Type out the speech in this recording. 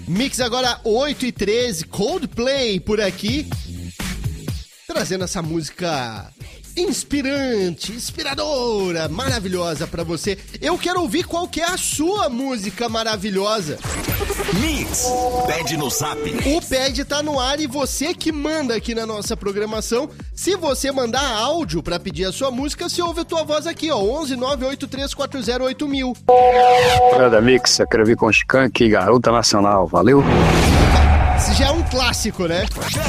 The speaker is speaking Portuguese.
Mix agora 8h13, Coldplay por aqui, trazendo essa música inspirante, inspiradora, maravilhosa pra você. Eu quero ouvir qual que é a sua música maravilhosa. Mix, pede no Zap. O Pede tá no ar e você que manda aqui na nossa programação. Se você mandar áudio pra pedir a sua música, você ouve a tua voz aqui, ó, 11 98340 8000. Da Mix, eu quero vir com Skank e Garota Nacional, valeu? Esse já é um clássico, né?